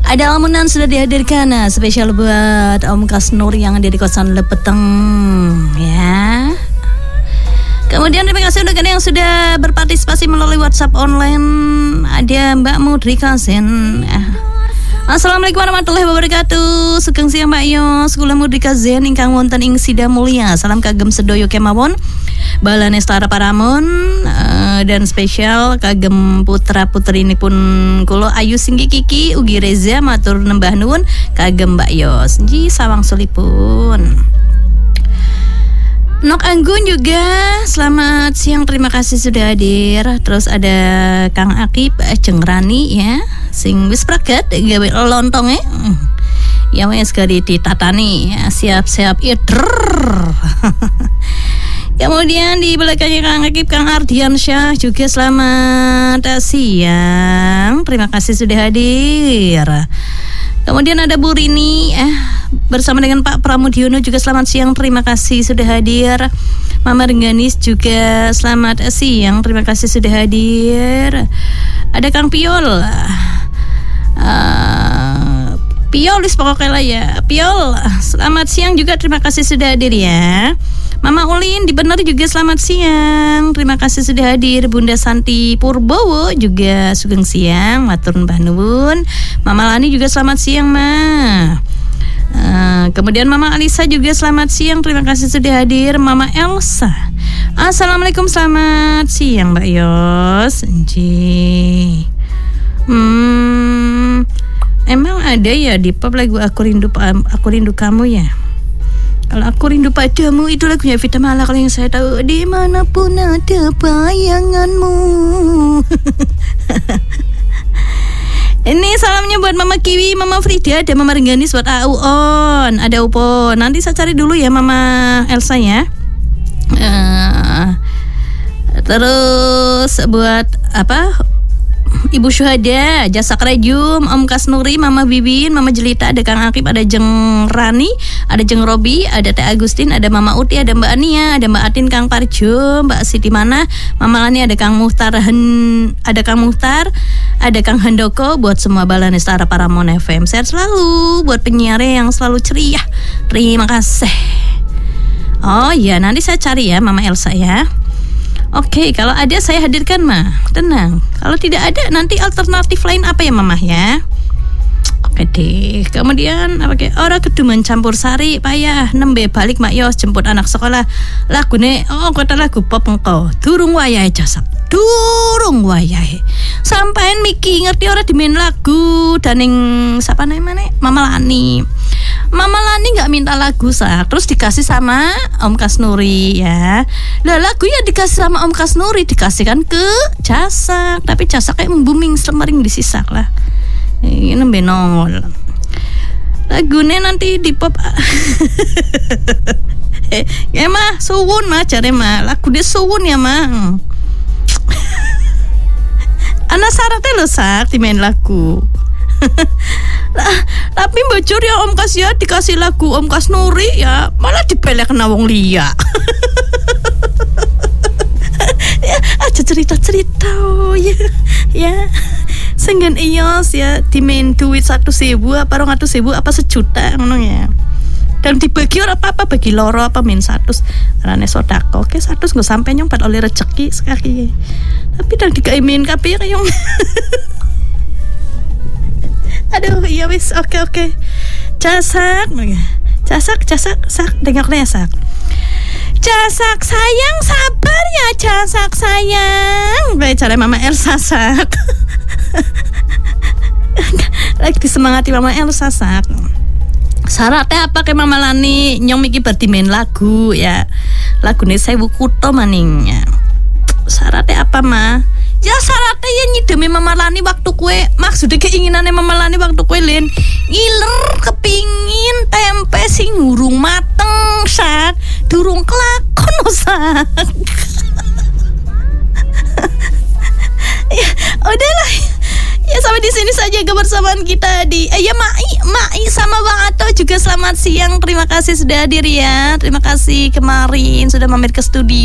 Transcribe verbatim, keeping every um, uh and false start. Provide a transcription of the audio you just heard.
Ada lamunan sudah dihadirkan, nah, spesial buat Om Kasnur yang ada di kosan Lepeteng, ya. Kemudian terima kasih untuk yang sudah berpartisipasi melalui WhatsApp online. Ada Mbak Mudrika Zen. Assalamualaikum warahmatullahi wabarakatuh. Sugeng siang Mbak Yos, kula Mudrika Zen ingkang wonten ing Sida Mulia. Salam kagem sedoyo kemawon. Bala Nestara Paramon uh, dan spesial kagem putra putri ini pun kula Ayu Singgi Kiki Ugi Reza matur nembah nuwun kagem Mbak Yos. Nji sawang sulipun. Nok Anggun juga selamat siang, terima kasih sudah hadir. Terus ada Kang Akib Cengrani ya, sing wis pragat gawe lontong ya. Ya wis sekali ditatani ya, siap-siap idr. Kemudian di belakangnya Kang Akib Kang Ardiansyah juga selamat siang, terima kasih sudah hadir. Kemudian ada Bu Rini eh, bersama dengan Pak Pramudiono juga selamat siang, terima kasih sudah hadir. Mama Rengganis juga selamat siang, terima kasih sudah hadir. Ada Kang Piol, uh, Piolis pokoknya lah ya, Piol selamat siang juga, terima kasih sudah hadir ya. Mama Ulin di Bener juga selamat siang, terima kasih sudah hadir. Bunda Santi Purbowo juga sugeng siang, matur nuwun nuwun. Mama Lani juga selamat siang ma. Uh, kemudian Mama Alisa juga selamat siang, terima kasih sudah hadir. Mama Elsa, assalamualaikum, selamat siang Mbak Yos. Nji. Hmm, emang ada ya di pop lagu Aku Rindu Aku Rindu Kamu ya? Kalau Aku Rindu Padamu itu lagunya Vita Mala kalau yang saya tahu. Dimanapun ada bayanganmu. Ini salamnya buat Mama Kiwi, Mama Frida, ada Mama Rengganis, buat Auon, ada Upo. Nanti saya cari dulu ya Mama Elsa ya. Uh, terus buat apa? Ibu Syuhada, Jasa Krajum, Om Kasnuri, Mama Bibin, Mama Jelita, ada Kang Akib, ada Jeng Rani, ada Jeng Robi, ada Teh Agustin, ada Mama Uti, ada Mbak Ania, ada Mbak Atin, Kang Parjo, Mbak Siti Mana, Mama Lani, ada Kang Muhtar, Hen, ada Kang Muhtar, ada Kang Handoko, buat semua Bala Nestara Paramon F M. Sehat selalu buat penyiar yang selalu ceria. Terima kasih. Oh iya, nanti saya cari ya Mama Elsa ya. Oke, kalau ada saya hadirkan mah, tenang. Kalau tidak ada nanti alternatif lain apa ya Mama ya. Oke deh. Kemudian apa ke? Ora keduman campur sari payah nembe balik Mak Yos jemput anak sekolah. Lagune oh kota lagu pop engko. Durung wayahe jasak. Durung wayahe. Sampean miki ngerti ora dimain lagu daning sapa namanya Mama Lani. Mama Lani nggak minta lagu sah, terus dikasih sama Om Kasnuri ya. Lah lagu yang dikasih sama Om Kasnuri dikasihkan ke Jasak, tapi Jasak kayak membuming semering disisak lah. Ini nembe nongol. Lagunya nanti di pop. eh, ya mah suwun mah cari mah lagu dia suwun ya mah. Anak syaratnya lo sak dimain lagu. Lah, tapi bocor ya Om Kas ya dikasih lagu Om Kasnuri ya malah dibelek kena wong liya. Ya aja cerita-cerita oh ya ya senggan Iyos ya dimain duit satu sewu apa rong atus sewu apa sejuta ngono ya. Dan dibagi ora apa-apa bagi loro apa min satu arane sodako ke satu nggak sampai nyompat oleh rezeki sekali. Tapi dan dikaimin kabeh kayong. Aduh iya wis oke oke. Jasak Jasak Jasak sak dengoknya sak. Jasak sayang sabar ya Jasak sayang. Baik cara Mama Elsa sak. Lagi disemangati Mama Elsa sak. Syaratnya apa ke Mama Lani nyong iki berarti main lagu ya. Lagune Sewu Kuto maning ya. Syaratnya apa mah? Ya syaratnya ya nyidemi Mama Lani waktu kue maksudnya keinginannya Mama Lani waktu kue lin ngiler kepingin tempe sing ngurung mateng sak durung kelakon sak. Ya udahlah ya sampai di sini saja kebersamaan kita di eh, ya Mai Mai sama Bang Ato juga selamat siang, terima kasih sudah hadir ya, terima kasih kemarin sudah mampir ke studio.